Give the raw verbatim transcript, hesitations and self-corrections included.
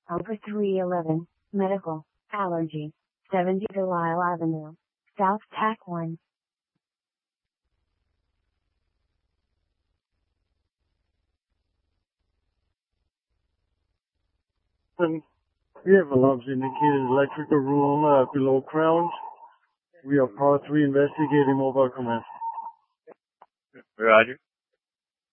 over three eleven, Medical, Allergy, seventy Delisle Avenue, South Tack one. We have alarms indicated electrical room uh, below ground. We are part three investigating mobile command. Roger.